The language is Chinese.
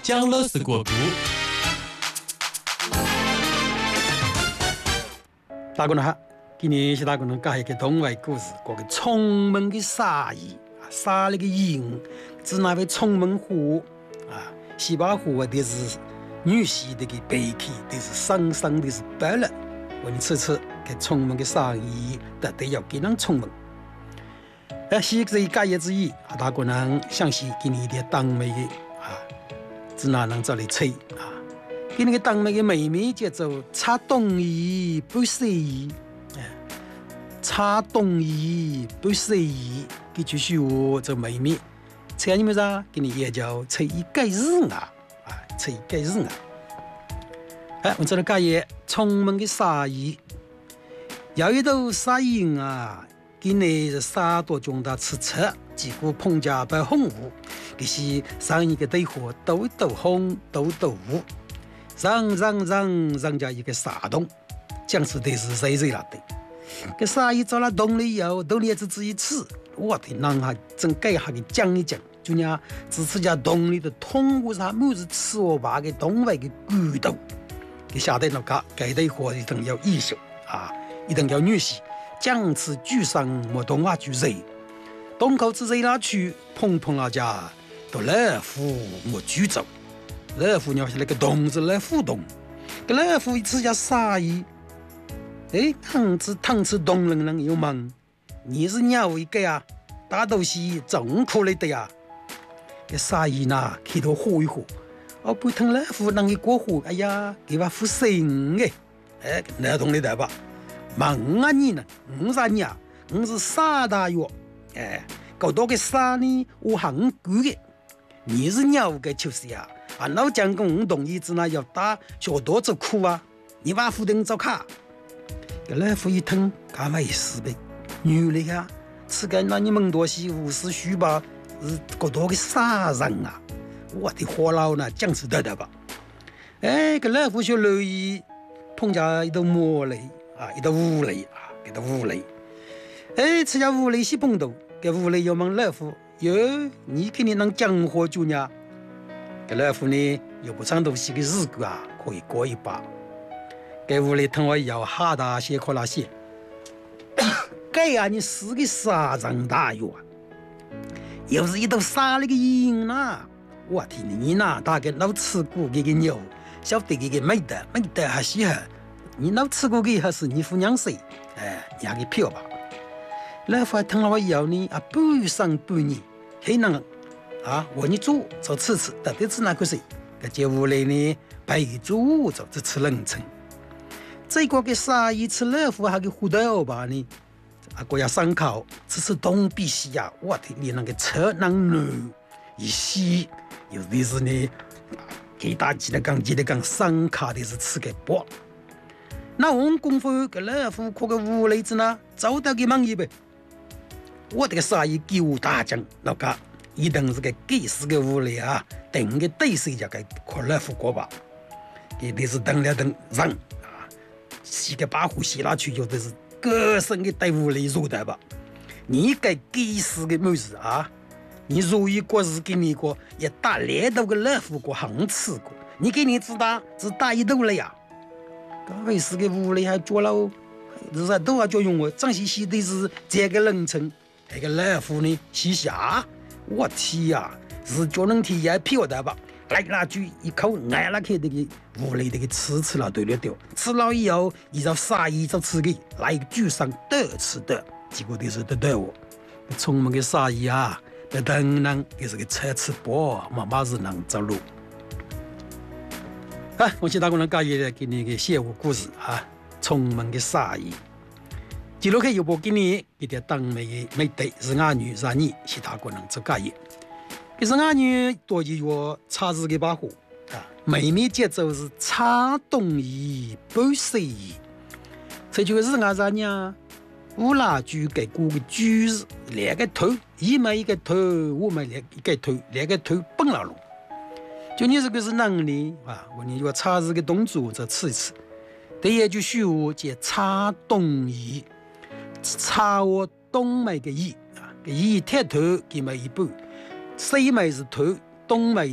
讲乐是国故。 大家好，今年是大家讲一个童话故事，叫个聪明的鲨鱼。鲨那个鹰指那位聪明虎啊，西巴虎的是女婿的个背气，的是上上的是白了。我你吃吃，个聪明的鲨鱼，得要给人聪明。是这一家业之一啊，大家能详细给你一点当妹的啊，只哪能这里吹啊？给那个当妹的妹妹叫做插东衣不洗衣，插东衣不洗衣，给句句话这妹妹，猜你们啥？给你也叫吹一个日啊，吹一个日啊。我这里讲也聪明的鲨鱼，有一头鲨鱼啊。今年是3多钟的吃车，结果碰见白红雾，这是上一个对火抖抖红抖抖雾，让家一个沙洞，讲是的是谁了的？这鲨鱼走了洞里以后，洞里只自己吃，我的让他真给他给讲一讲，就讲只吃家洞里的通过啥么子吃我把个洞外的骨头，给下得那个给对火一定要艺术啊，一定要女婿。将此举上莫动话就热，洞口之热那去碰那家都老虎莫举走，老虎鸟是那个洞子来互动，个老虎一吃下鲨鱼，汤吃洞人又忙，你是鸟一个呀，大都是重苦来的呀，个鲨鱼呢开头火一火，不疼老虎能一过火，哎呀，给我负心哎，那懂你的吧？忙啊你呢？啥你啊？是沙大药，搞到个沙呢，我很贵的。你是鸟个就是呀，老讲讲同意子呢要打小多子苦啊，你把夫人找卡。个老夫一听，干嘛意思呗？女的呀，吃个那你们多西无事虚吧？是搞到个啥人啊？我的活老呢，讲是对的吧？个老夫就留意碰见一头魔雷。一头乌雷啊，给他乌雷，吃下乌雷是碰头，给乌雷要问老虎，你肯定能讲活住呢？给老虎呢，又不长东西的日子啊，可以过一把。给乌雷听我要哈大些可那些，给啊你是个杀人大药啊，又是一头杀那个鹰呐！我听你那大概老吃过这个牛，晓得这个没得还稀罕。你老吃过个还是你父娘谁？你还给票吧？老夫听了我要你半生半年，还能我你做就吃，到底是哪个谁？这节屋里呢，陪煮就只吃冷称。这个给鲨鱼吃老夫还给糊到吧呢？国家上考吃东比西呀，我听你那个车能暖一洗，有的是呢，给大记得讲上考的是吃个饱。那我们功夫给老虎靠个乌雷子呢，找到个忙一呗。我这个鲨鱼给我大奖，那个一定是个给死个乌雷啊，等个对手就该靠老虎过吧。给的是等了等人啊，洗个把火洗下去，有的是各省的对乌雷入的吧。你该给死个么子啊？你如意过是给你过，也打猎到个老虎过横吃过，你给你只打一头了呀。刚开始个屋里还做了，是都要做用我，张西西的是这个冷称，那个老虎呢西下，我天呀，是叫人体也飘的吧？来那句一口挨了去那个屋里那个吃了对了掉，吃了以后依照鲨鱼就吃个，来个举上得吃的，结果的是得对我，聪明的鲨鱼啊，那当然也是个车吃饱，妈妈是能走路。我去大家讲一个给你个写故事聪明的鲨鱼。记录开有部给你给他当没对是俺女是你是大家能做介业。可是俺女多一个插子给把火妹妹节奏是插东衣不洗衣。这就是俺啥呢？乌拉举给过个举是两个头，一买一个头，我买一个头，两个头蹦了龙。就你这个是能力我你要插这个动作再吃一次。第一句虚话叫插东衣，插我东买个衣个衣贴头给买一半，西买是头，东买